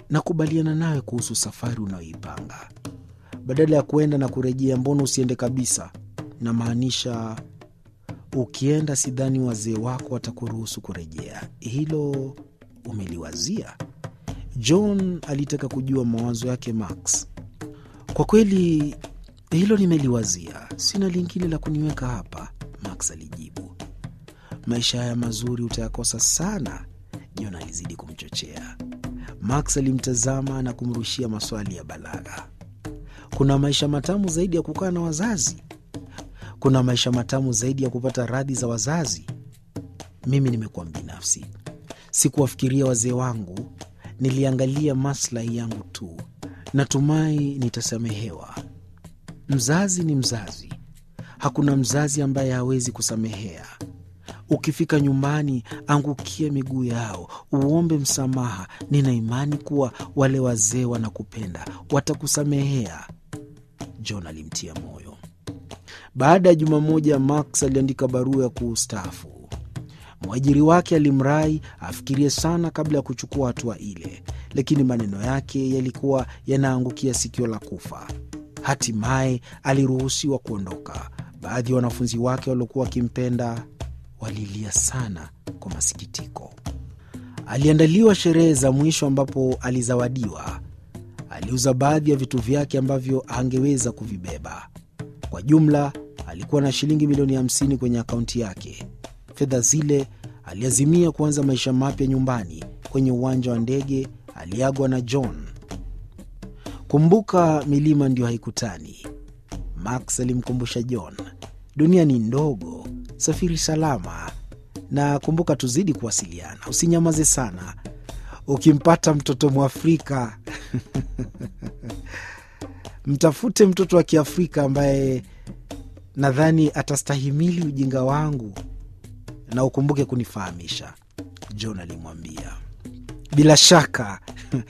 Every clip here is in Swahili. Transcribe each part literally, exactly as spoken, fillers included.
nakubaliana nawe kuhusu safari unayoipanga. Badala ya kuenda na kurejea, mbona usiende kabisa? Namaanisha, ukienda sidhani wazee wako watakuruhusu kurejea. Hilo umeliwazia? John alitaka kujua mawazo yake Max. Kwa kweli, hilo nimeliwazia. Sina lingine la kuniweka hapa, Max alijibu. Maisha haya mazuri utayakosa sana, John alizidi kumchochea. Max alimtazama na kumrushia maswali ya balagha. Kuna maisha matamu zaidi ya kukaa na wazazi? Kuna maisha matamu zaidi ya kupata radhi za wazazi? Mimi nimekuwa binafsi. Sikuwafikiria wazee wangu, niliangalia maslahi yangu tu. Natumai nitasamehewa. Mzazi ni mzazi. Hakuna mzazi ambaye hawezi kusamehea. Ukifika nyumbani, angukia miguu yao, uombe msamaha. Nina imani kuwa wale wazee wanakupenda, watakusamehea, John alimtia moyo. Baada ya juma moja, Max aliandika barua ya kustaafu. Mwajiri wake alimrai afikirie sana kabla ya kuchukua hatua ile, lakini maneno yake yalikuwa yanaangukia sikio la kufa. Hatimaye aliruhusiwa kuondoka. Baadhi ya wanafunzi wake waliokuwa wakimpenda walilia sana kwa masikitiko. Aliandaliwa sherehe za mwisho ambapo alizawadiwa. Aliuza baadhi ya vitu vyake ambavyo hangeweza kuvibeba. Kwa jumla, alikuwa na shilingi milioni hamsini kwenye akaunti yake. Fedha zile aliazimia kuanza maisha mapya nyumbani. Kwenye uwanja wa ndege aliagwa na John. Kumbuka, milima ndio haikutani, Max alimkumbusha John. Dunia ni ndogo, safiri salama, na kumbuka tuzidi kuwasiliana. Usinyamaze sana. Ukimpata mtoto Mwafrika mtafute mtoto wa Kiafrika ambaye nadhani atastahimili ujinga wangu, na ukumbuke kunifahamisha, John alimwambia. Bila shaka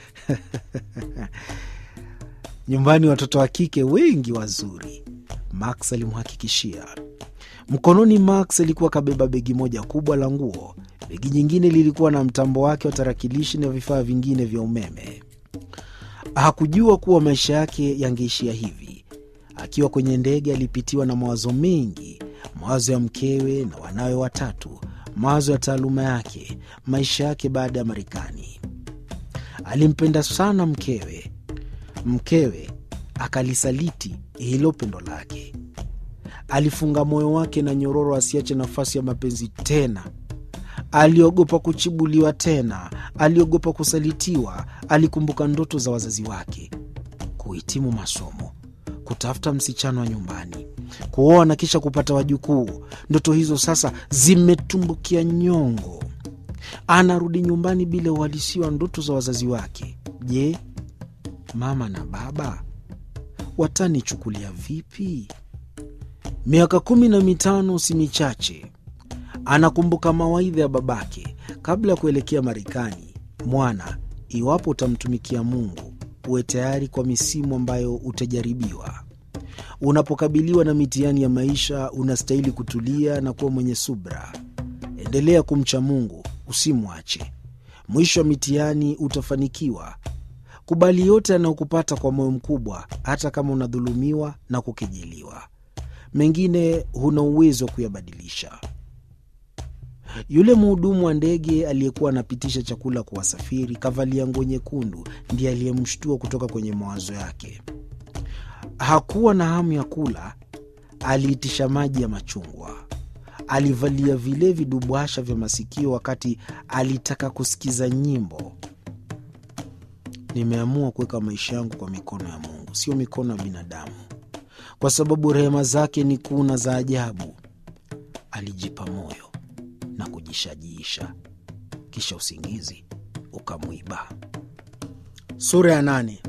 nyumbani watoto wa kike wengi wazuri, Max alimhakikishia. Mkononi Max alikuwa kabeba begi moja kubwa la nguo. Begi nyingine lilikuwa na mtambo wake wa tarakilishi na vifaa vingine vya umeme. Hakujua kuwa maisha yake yangeishia hivi. Akiwa kwenye ndege alipitiwa na mawazo mengi, mawazo ya mkewe na wanawe watatu, mawazo ya taaluma yake, maisha yake baada ya Marekani. Alimpenda sana mkewe. Mkewe akalisaliti hilo pendo lake. Alifunga moyo wake na nyororo asiache nafasi ya mapenzi tena. Aliogopa kuchibuliwa tena. Aliogopa kusalitiwa. Alikumbuka ndoto za wazazi wake: kuhitimu masomo, kutafuta msichana wa nyumbani, kuoa na kisha kupata wajukuu. Ndoto hizo sasa zimetumbukia nyongo. Anarudi nyumbani bila uhalisia wa ndoto za wazazi wake. Je, mama na baba watanichukulia vipi? Miaka kumi na mitano si michache. Anakumbuka mawaidha ya babake kabla ya kuelekea Marekani: mwana, iwapo utamtumikia Mungu, uwe tayari kwa misimu ambayo utajaribiwa. Unapokabiliwa na mitihani ya maisha, unastahili kutulia na kuwa mwenye subra. Endelea kumcha Mungu, usimwache. Mwisho wa mitihani utafanikiwa. Kubali yote yanayokupata kwa moyo mkubwa, hata kama unadhulumiwa na kukejeliwa. Mengine huna uwezo wa kuyabadilisha. Yule mhudumu wa ndege aliyekuwa anapitisha chakula kwa wasafiri, kavalia nguo nyekundu, ndiye aliyemshtua kutoka kwenye mawazo yake. Hakuwa na hamu ya kula. Aliitisha maji ya machungwa. Alivalia vile vidubwasha vya masikio wakati alitaka kusikiza nyimbo. Nimeamua kuweka maisha yangu kwa mikono ya Mungu, sio mikono ya binadamu, kwa sababu rehema zake ni kuu na za ajabu, alijipa moyo na kujishajiisha. Kisha usingizi ukamwiba. Sura ya nane.